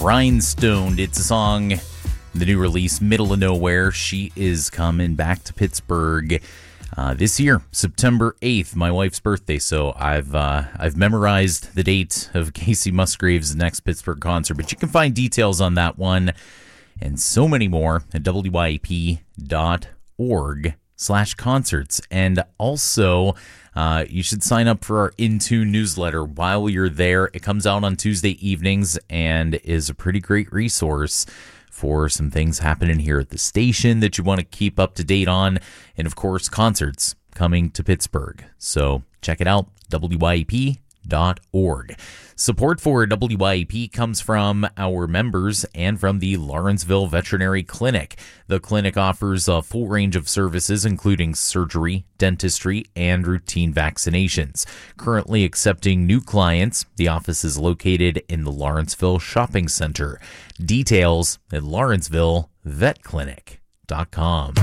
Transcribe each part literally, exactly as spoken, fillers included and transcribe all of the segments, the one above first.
Rhinestoned. It's a song, the new release, Middle of Nowhere. She is coming back to Pittsburgh uh, this year, September eighth, my wife's birthday. So I've uh, I've memorized the date of Casey Musgrave's next Pittsburgh concert. But you can find details on that one and so many more at W Y A P dot org slash concerts. And also, uh, you should sign up for our Intune newsletter while you're there. It comes out on Tuesday evenings and is a pretty great resource for some things happening here at the station that you want to keep up to date on. And of course, concerts coming to Pittsburgh. So check it out, W Y A P dot org. Support for W Y A P comes from our members and from the Lawrenceville Veterinary Clinic. The clinic offers a full range of services, including surgery, dentistry, and routine vaccinations. Currently accepting new clients, the office is located in the Lawrenceville Shopping Center. Details at lawrenceville vet clinic dot com.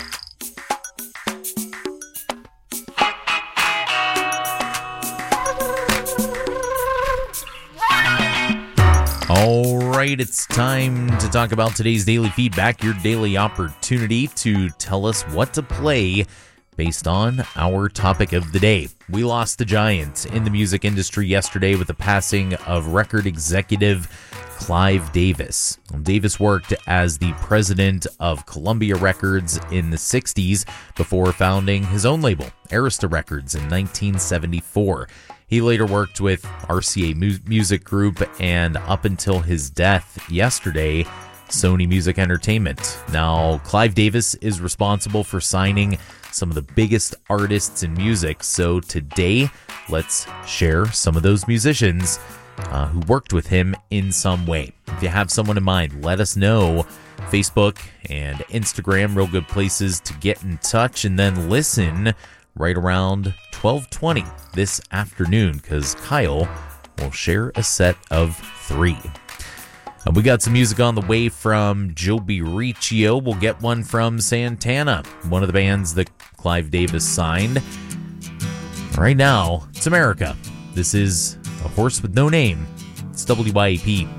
All right, it's time to talk about today's daily feedback, your daily opportunity to tell us what to play based on our topic of the day. We lost the giant in the music industry yesterday with the passing of record executive Clive Davis. Davis worked as the president of Columbia Records in the sixties before founding his own label, Arista Records, in nineteen seventy-four. He later worked with R C A Music Group and up until his death yesterday, Sony Music Entertainment. Now, Clive Davis is responsible for signing some of the biggest artists in music. So today, let's share some of those musicians uh, who worked with him in some way. If you have someone in mind, let us know. Facebook and Instagram, real good places to get in touch, and then listen right around twelve twenty this afternoon, because Kyle will share a set of three. Uh, we got some music on the way from Joby Riccio. We'll get one from Santana, one of the bands that Clive Davis signed. Right now, it's America. This is A Horse with No Name. It's W Y A P.